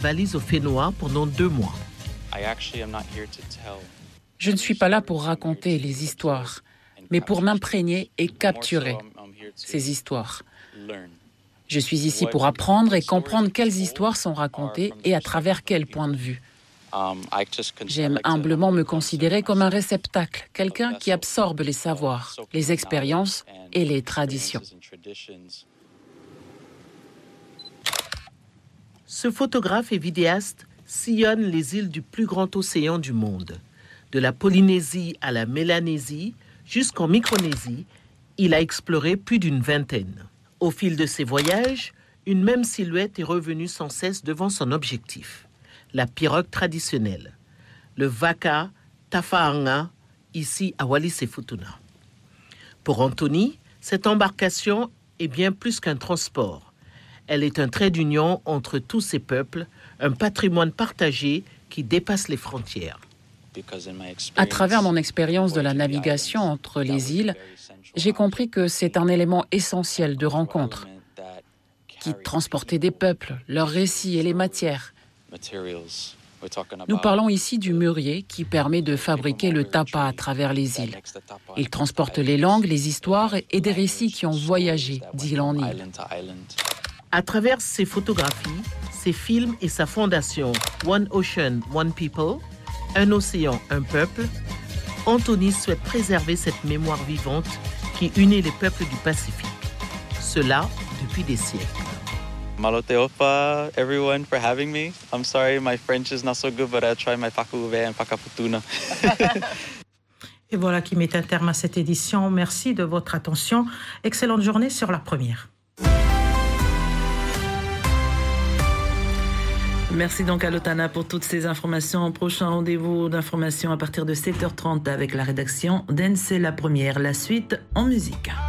valise au Fénois pendant 2 mois. Je ne suis pas là pour raconter les histoires, mais pour m'imprégner et capturer ces histoires. Je suis ici pour apprendre et comprendre quelles histoires sont racontées et à travers quel point de vue. J'aime humblement me considérer comme un réceptacle, quelqu'un qui absorbe les savoirs, les expériences et les traditions. Ce photographe et vidéaste sillonne les îles du plus grand océan du monde. De la Polynésie à la Mélanésie jusqu'en Micronésie, il a exploré plus d'une vingtaine. Au fil de ses voyages, une même silhouette est revenue sans cesse devant son objectif. La pirogue traditionnelle, le Waka Tafaanga, ici à Wallis et Futuna. Pour Anthony, cette embarcation est bien plus qu'un transport. Elle est un trait d'union entre tous ces peuples, un patrimoine partagé qui dépasse les frontières. À travers mon expérience de la navigation entre les îles, j'ai compris que c'est un élément essentiel de rencontre qui transportait des peuples, leurs récits et les matières. Nous parlons ici du mûrier qui permet de fabriquer le tapa à travers les îles. Il transporte les langues, les histoires et des récits qui ont voyagé d'île en île. À travers ses photographies, ses films et sa fondation One Ocean, One People, un océan, un peuple, Anthony souhaite préserver cette mémoire vivante qui unit les peuples du Pacifique. Cela depuis des siècles. Maloteopa, everyone, for having me. I'm sorry, my French is not so good, but I'll try my Pakuwe and Pakaputuna. Et voilà qui met un terme à cette édition. Merci de votre attention. Excellente journée sur La Première. Merci donc à Lotana pour toutes ces informations. Prochain rendez-vous d'informations à partir de 7h30 avec la rédaction d'N.C. La Première. La suite en musique.